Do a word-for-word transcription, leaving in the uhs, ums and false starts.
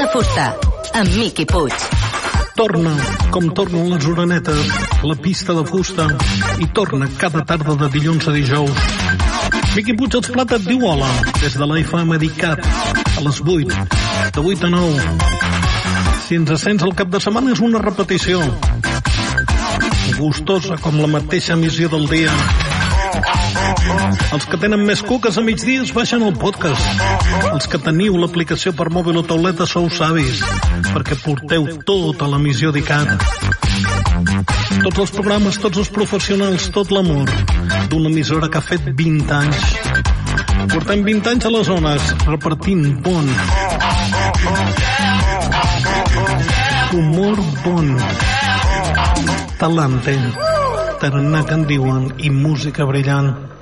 de fusta, amb Miqui Puig. Torna, com tornen les orenetes, la pista de fusta, i torna cada tarda de dilluns a dijous. Miqui Puig els Plata et diu hola, des de la F M Dicat, a les vuit, de vuit a nou. Si ens sents el cap de setmana és una repetició, gustosa com la mateixa emissió del dia. Els que tenen més cuques a migdies baixen el podcast. Els que teniu l'aplicació per mòbil o tauleta sou savis, perquè porteu tota l'emissió d'ICAT. Tots els programes, tots els professionals, tot l'amor d'una emissora que ha fet vint anys. Portem vint anys a les zones, repartint bon humor bon, talante, tarannà que en diuen, i música brillant.